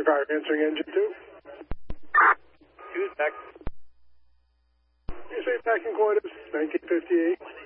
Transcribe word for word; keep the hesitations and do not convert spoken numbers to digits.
three five, answering engine two. Who's back? You say back in quarters, nineteen fifty-eight.